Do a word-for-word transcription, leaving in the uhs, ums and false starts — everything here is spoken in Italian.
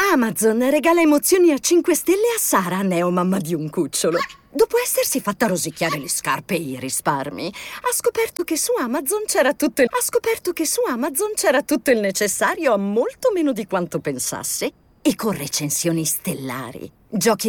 Amazon regala emozioni a cinque stelle a Sara, neomamma di un cucciolo. Dopo essersi fatta rosicchiare le scarpe e i risparmi, ha scoperto che su Amazon c'era tutto il... ha scoperto che su Amazon c'era tutto il necessario a molto meno di quanto pensasse e con recensioni stellari. Giochi